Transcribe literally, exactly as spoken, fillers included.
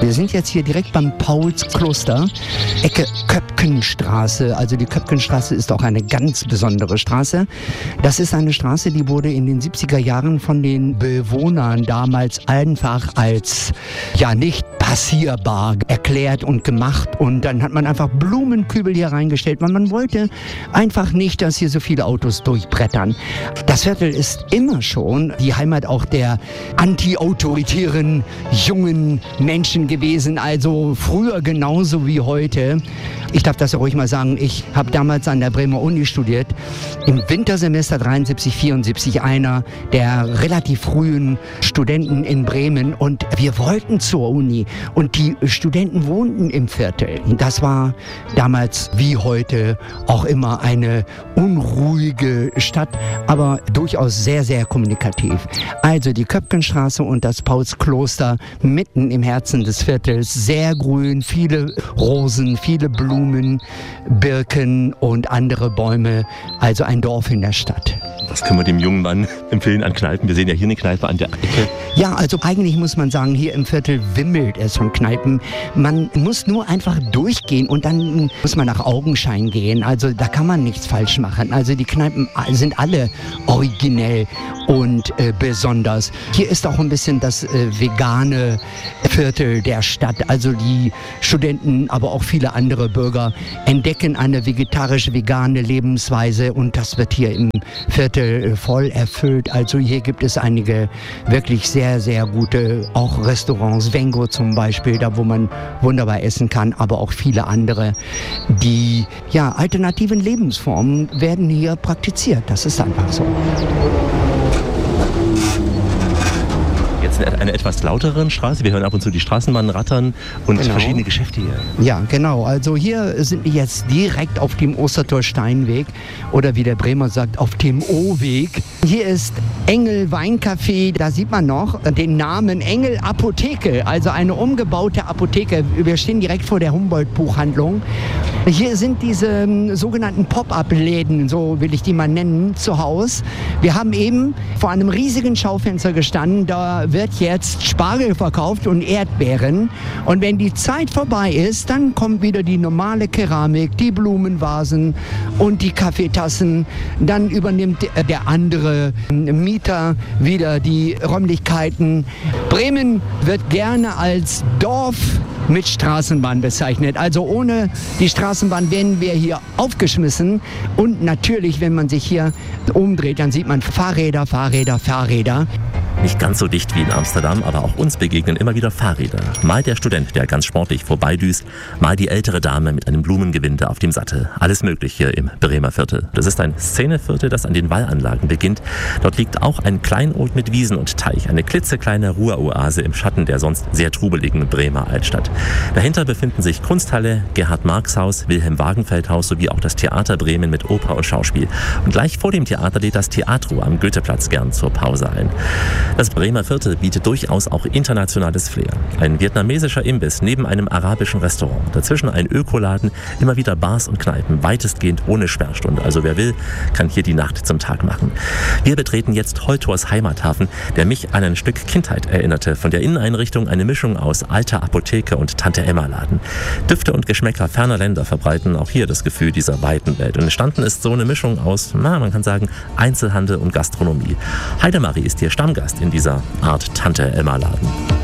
Wir sind jetzt hier direkt beim Paulskloster, Ecke Köpkenstraße. Also die Köpkenstraße ist auch eine ganz besondere Straße. Das ist eine Straße, die wurde in den siebziger Jahren von den Bewohnern damals einfach als ja nicht passierbar erklärt und gemacht. Und dann hat man einfach Blumenkübel hier reingestellt, weil man wollte einfach nicht, dass hier so viele Autos durchbrettern. Das Viertel ist immer schon die Heimat auch der anti-autoritären jungen Menschen gewesen, also früher genauso wie heute. Ich darf das ja ruhig mal sagen, ich habe damals an der Bremer Uni studiert, im Wintersemester dreiundsiebzig, vierundsiebzig, einer der relativ frühen Studenten in Bremen, und wir wollten zur Uni und die Studenten wohnten im Viertel. Das war damals wie heute auch immer eine unruhige Stadt, aber durchaus sehr, sehr kommunikativ. Also die Köpkenstraße und das Paulskloster mitten im Herzen des Viertels, sehr grün, viele Rosen, viele Blumen, Birken und andere Bäume, also ein Dorf in der Stadt. Was können wir dem jungen Mann empfehlen an Kneipen? Wir sehen ja hier eine Kneipe an der Ecke. Ja, also eigentlich muss man sagen, hier im Viertel wimmelt es von Kneipen. Man muss nur einfach durchgehen und dann muss man nach Augenschein gehen. Also da kann man nichts falsch machen. Also die Kneipen sind alle originell und äh, besonders. Hier ist auch ein bisschen das äh, vegane Viertel der Stadt. Also die Studenten, aber auch viele andere Bürger entdecken eine vegetarisch-vegane Lebensweise und das wird hier im Viertel voll erfüllt. Also hier gibt es einige wirklich sehr, sehr gute, auch Restaurants, Vengo zum Beispiel, da wo man wunderbar essen kann, aber auch viele andere. Die ja, alternativen Lebensformen werden hier praktiziert. Das ist einfach so. Jetzt in einer etwas lauteren Straße. Wir hören ab und zu die Straßenbahn rattern und genau. Verschiedene Geschäfte hier. Ja, genau. Also hier sind wir jetzt direkt auf dem Ostertor-Steinweg oder wie der Bremer sagt, auf dem O-Weg. Hier ist Engel Weincafé. Da sieht man noch den Namen Engel Apotheke, also eine umgebaute Apotheke. Wir stehen direkt vor der Humboldt-Buchhandlung. Hier sind diese ähm, sogenannten Pop-up-Läden, so will ich die mal nennen, zu Hause. Wir haben eben vor einem riesigen Schaufenster gestanden. Da wird jetzt Spargel verkauft und Erdbeeren. Und wenn die Zeit vorbei ist, dann kommt wieder die normale Keramik, die Blumenvasen und die Kaffeetassen. Dann übernimmt der andere Mieter wieder die Räumlichkeiten. Bremen wird gerne als Dorf mit Straßenbahn bezeichnet. Also ohne die Straßenbahn werden wir hier aufgeschmissen. Und natürlich, wenn man sich hier umdreht, dann sieht man Fahrräder, Fahrräder, Fahrräder. Nicht ganz so dicht wie in Amsterdam, aber auch uns begegnen immer wieder Fahrräder. Mal der Student, der ganz sportlich vorbeidüst, mal die ältere Dame mit einem Blumengewinde auf dem Sattel. Alles möglich hier im Bremer Viertel. Das ist ein Szeneviertel, das an den Wallanlagen beginnt. Dort liegt auch ein Kleinod mit Wiesen und Teich, eine klitzekleine Ruheoase im Schatten der sonst sehr trubeligen Bremer Altstadt. Dahinter befinden sich Kunsthalle, Gerhard-Marx-Haus, Wilhelm-Wagenfeld-Haus sowie auch das Theater Bremen mit Oper und Schauspiel. Und gleich vor dem Theater lädt das Theatro am Goetheplatz gern zur Pause ein. Das Bremer Viertel bietet durchaus auch internationales Flair. Ein vietnamesischer Imbiss neben einem arabischen Restaurant. Dazwischen ein Ökoladen, immer wieder Bars und Kneipen, weitestgehend ohne Sperrstunde. Also wer will, kann hier die Nacht zum Tag machen. Wir betreten jetzt Holtors Heimathafen, der mich an ein Stück Kindheit erinnerte. Von der Inneneinrichtung eine Mischung aus alter Apotheke und Tante-Emma-Laden. Düfte und Geschmäcker ferner Länder verbreiten auch hier das Gefühl dieser weiten Welt. Und entstanden ist so eine Mischung aus, na, man kann sagen, Einzelhandel und Gastronomie. Heidemarie ist hier Stammgast in dieser Art Tante-Emma-Laden.